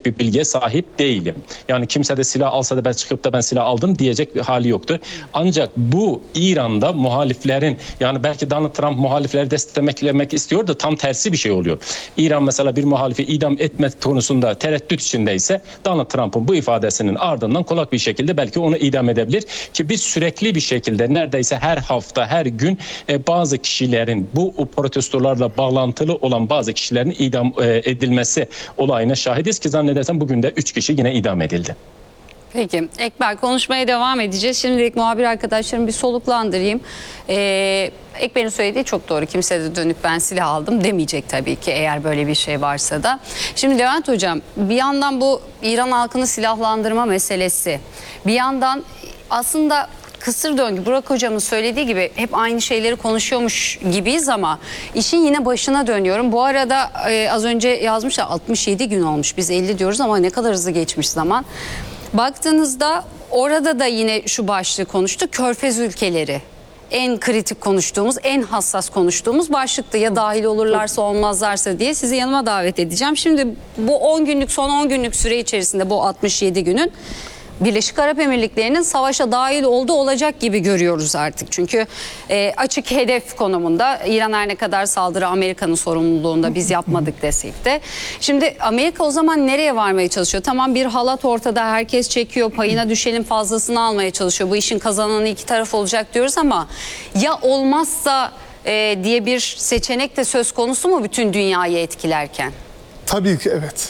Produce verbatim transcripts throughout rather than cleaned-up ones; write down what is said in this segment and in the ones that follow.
bir bilgiye sahip değilim. Yani kimse de silah alsa da ben çıkıp da ben silah aldım diyecek bir hali yoktu. Ancak bu İran'da muhaliflerin, yani belki Donald Trump muhalifleri desteklemek istiyor da tam tersi bir şey oluyor. İran mesela bir muhalifi idam etme konusunda tereddüt içindeyse Donald Trump'ın bu ifadesinin ardından kolay bir şekilde belki onu idam edebilir ki biz sürekli bir şekilde neredeyse her hafta her gün e, bazı kişilerin bu protestolarla bağlantılı olan bazı kişilerin idam e, edilmesi olayına şahidiz ki zannedersem bugün de üç kişi yine idam edildi. Peki Ekber, konuşmaya devam edeceğiz. Şimdilik muhabir arkadaşlarımı bir soluklandırayım. Ee, Ekber'in söylediği çok doğru. Kimse de dönüp ben silah aldım demeyecek tabii ki, eğer böyle bir şey varsa da. Şimdi Levent Hocam, bir yandan bu İran halkını silahlandırma meselesi, bir yandan aslında kısır döngü. Burak Hocam'ın söylediği gibi hep aynı şeyleri konuşuyormuş gibiyiz ama işin yine başına dönüyorum. Bu arada e, az önce yazmışlar altmış yedi gün olmuş. Biz elli diyoruz ama ne kadar hızlı geçmiş zaman. Baktığınızda orada da yine şu başlığı konuştu. Körfez ülkeleri. En kritik konuştuğumuz, en hassas konuştuğumuz başlıktı. Ya dahil olurlarsa olmazlarsa diye sizi yanıma davet edeceğim. Şimdi bu on günlük, son on günlük süre içerisinde bu altmış yedi günün Birleşik Arap Emirlikleri'nin savaşa dahil olduğu olacak gibi görüyoruz artık. Çünkü e, açık hedef konumunda. İran her ne kadar saldırı Amerika'nın sorumluluğunda, biz yapmadık desek de. Şimdi Amerika o zaman nereye varmaya çalışıyor? Tamam, bir halat ortada, herkes çekiyor, payına düşenin fazlasını almaya çalışıyor. Bu işin kazananı iki taraf olacak diyoruz ama ya olmazsa e, diye bir seçenek de söz konusu mu bütün dünyayı etkilerken? Tabii ki evet.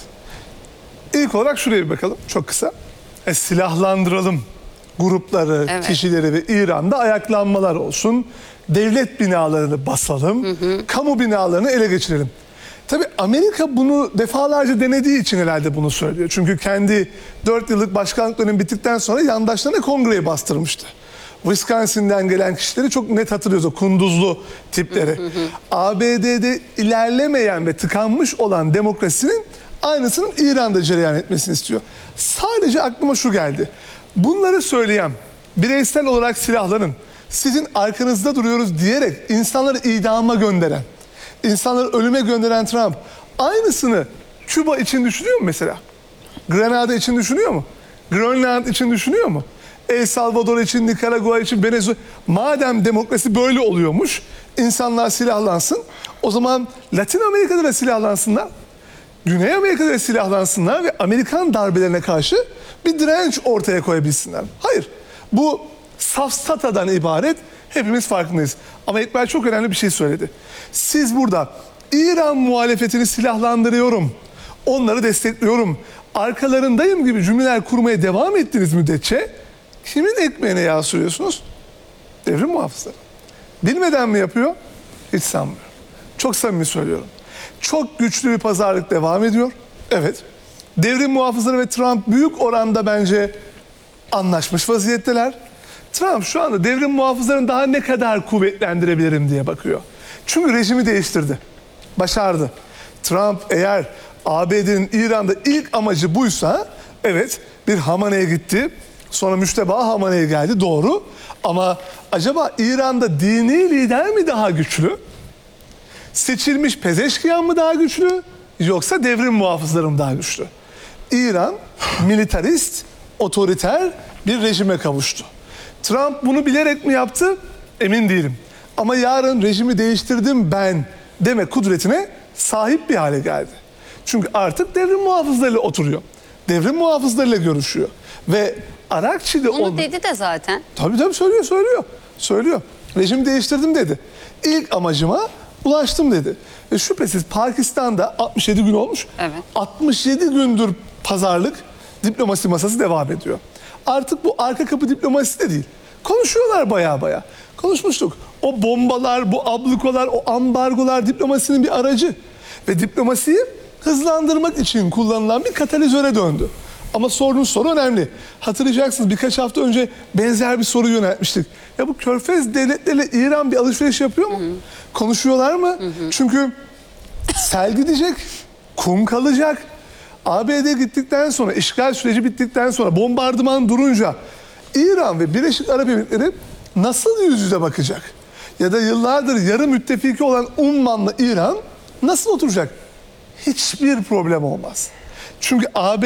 İlk olarak şuraya bir bakalım çok kısa. E, silahlandıralım grupları, evet, kişileri ve İran'da ayaklanmalar olsun. Devlet binalarını basalım. Hı hı. Kamu binalarını ele geçirelim. Tabii Amerika bunu defalarca denediği için herhalde bunu söylüyor. Çünkü kendi dört yıllık başkanlık dönemi bittikten sonra yandaşlarına kongreye bastırmıştı. Wisconsin'den gelen kişileri çok net hatırlıyoruz, o kunduzlu tipleri. Hı hı hı. A B D'de ilerlemeyen ve tıkanmış olan demokrasinin aynısının İran'da cereyan etmesini istiyor. Sadece aklıma şu geldi. Bunları söyleyen, bireysel olarak silahlanın, sizin arkanızda duruyoruz diyerek insanları idama gönderen, insanları ölüme gönderen Trump aynısını Küba için düşünüyor mu mesela? Grenada için düşünüyor mu? Grönland için düşünüyor mu? El Salvador için, Nikaragua için, Venezuela. Madem demokrasi böyle oluyormuş, insanlar silahlansın, o zaman Latin Amerika'da da silahlansınlar. Güney Amerika'da da silahlansınlar ve Amerikan darbelerine karşı bir direnç ortaya koyabilsinler. Hayır, bu safsatadan ibaret, hepimiz farkındayız. Ama Ekber çok önemli bir şey söyledi. Siz burada İran muhalefetini silahlandırıyorum, onları destekliyorum, arkalarındayım gibi cümleler kurmaya devam ettiğiniz müddetçe kimin ekmeğine yağ sürüyorsunuz? Devrim muhafızları. Bilmeden mi yapıyor? Hiç sanmıyorum. Çok samimi söylüyorum. Çok güçlü bir pazarlık devam ediyor. Evet. Devrim muhafızları ve Trump büyük oranda bence anlaşmış vaziyetteler. Trump şu anda devrim muhafızlarını daha ne kadar kuvvetlendirebilirim diye bakıyor. Çünkü rejimi değiştirdi. Başardı. Trump eğer A B D'nin İran'da ilk amacı buysa, evet, bir Hamane'ye gitti. Sonra müşteba Hamane'ye geldi, doğru. Ama acaba İran'da dini lider mi daha güçlü? Seçilmiş Pezeşkiyan mı daha güçlü, yoksa devrim muhafızları mı daha güçlü? İran militarist, otoriter bir rejime kavuştu. Trump bunu bilerek mi yaptı? Emin değilim. Ama yarın rejimi değiştirdim ben deme kudretine sahip bir hale geldi. Çünkü artık devrim muhafızlarıyla oturuyor. Devrim muhafızlarıyla görüşüyor. Ve Arakçi'de... Onu oldu. dedi de zaten. Tabii tabii söylüyor, söylüyor. Söylüyor. Rejimi değiştirdim dedi. İlk amacıma ulaştım dedi. Ve şüphesiz Pakistan'da altmış yedi gün olmuş. Evet. altmış yedi gündür pazarlık, diplomasi masası devam ediyor. Artık bu arka kapı diplomasisi de değil. Konuşuyorlar baya baya. Konuşmuştuk. O bombalar, bu ablukalar, o ambargolar diplomasinin bir aracı. Ve diplomasiyi hızlandırmak için kullanılan bir katalizöre döndü. Ama sorduğunuz soru önemli. Hatırlayacaksınız, birkaç hafta önce benzer bir soru yöneltmiştik. Ya bu Körfez devletleriyle İran bir alışveriş yapıyor mu? Hı hı. Konuşuyorlar mı? Hı hı. Çünkü sel gidecek, kum kalacak. A B D gittikten sonra, işgal süreci bittikten sonra, bombardıman durunca İran ve Birleşik Arap Emirlikleri nasıl yüz yüze bakacak? Ya da yıllardır yarı müttefiki olan Umman'la İran nasıl oturacak? Hiçbir problem olmaz. Çünkü A B D